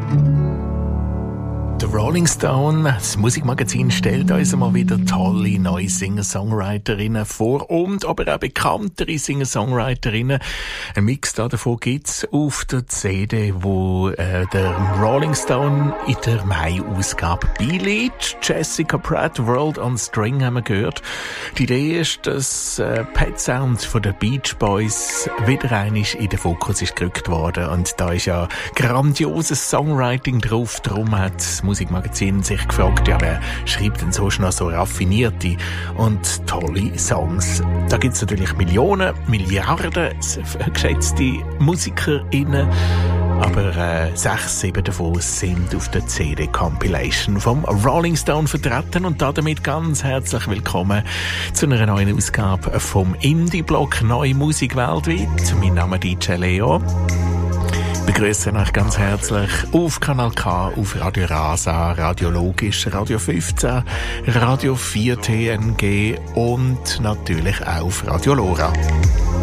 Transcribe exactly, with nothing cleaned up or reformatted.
Der Rolling Stone, das Musikmagazin, stellt uns mal wieder tolle neue Singer-Songwriterinnen vor und aber auch bekanntere Singer-Songwriterinnen. Ein Mix davon gibt's auf der C D, wo äh, der Rolling Stone in der Mai-Ausgabe beiliegt. Jessica Pratt, World on String, haben wir gehört. Die Idee ist, dass äh, Pet Sound von den Beach Boys wieder einmal in den Fokus ist gerückt worden. Und da ist ja grandioses Songwriting drauf, darum hat das Musikmagazin sich gefragt, ja, wer schreibt denn sonst noch so raffinierte und tolle Songs? Da gibt's natürlich Millionen, Milliarden geschätzte MusikerInnen, aber äh, sechs, sieben davon sind auf der C D-Compilation vom Rolling Stone vertreten und damit ganz herzlich willkommen zu einer neuen Ausgabe vom Indie-Blog Neue Musik weltweit. Mein Name ist D J Leo. Ich begrüße euch ganz herzlich auf Kanal K, auf Radio Rasa, Radio Logisch, Radio fünfzehn, Radio vier T N G und natürlich auch auf Radio Lora.